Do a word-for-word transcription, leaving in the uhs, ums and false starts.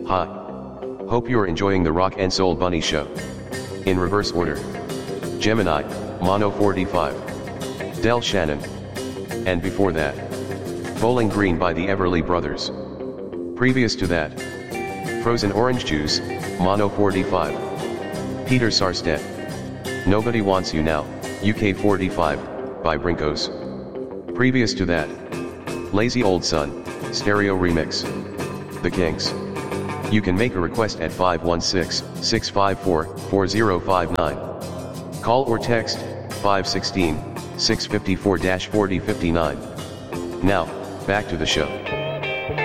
Hi. Hope you're enjoying the Rock and Soul Bunny Show. In reverse order. Gemini, Mono forty-five. Del Shannon. And before that, Bowling Green by the Everly Brothers. Previous to that, Frozen Orange Juice, Mono forty-five. Peter Sarstedt. Nobody Wants You Now, U K forty-five, by Brinkos. Previous to that, Lazy Old Son, Stereo Remix. The Kinks. You can make a request at five one six, six five four, four zero five nine. Call or text, five one six, six five four, four zero five nine. Now, back to the show.